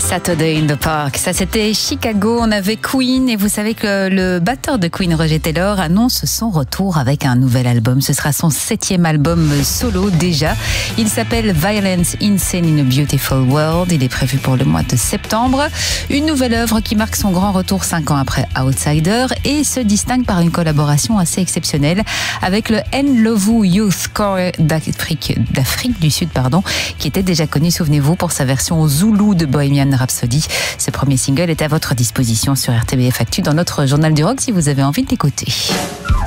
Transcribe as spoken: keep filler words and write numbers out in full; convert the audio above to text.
Saturday in the Park, ça c'était Chicago, on avait Queen et vous savez que le batteur de Queen, Roger Taylor, annonce son retour avec un nouvel album. Ce sera son septième album solo déjà. Il s'appelle Violence Insane in a Beautiful World. Il est prévu pour le mois de septembre. Une nouvelle œuvre qui marque son grand retour cinq ans après Outsider et se distingue par une collaboration assez exceptionnelle avec le Ndlovu Youth Choir d'Afrique, d'Afrique du Sud, pardon, qui était déjà connu, souvenez-vous, pour sa version zoulou de Bohemian Rhapsody. Ce premier single est à votre disposition sur R T B F Actu dans notre journal du rock si vous avez envie de l'écouter.